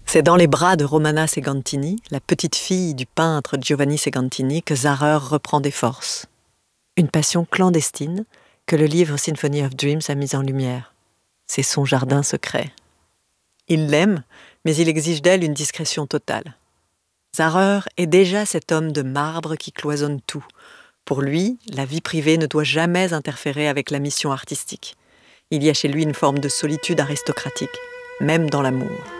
C'est dans les bras de Romana Segantini, la petite fille du peintre Giovanni Segantini, que Zahrer reprend des forces. Une passion clandestine que le livre Symphony of Dreams a mise en lumière. C'est son jardin secret. Il l'aime, mais il exige d'elle une discrétion totale. Zahrer est déjà cet homme de marbre qui cloisonne tout. Pour lui, la vie privée ne doit jamais interférer avec la mission artistique. Il y a chez lui une forme de solitude aristocratique, même dans l'amour.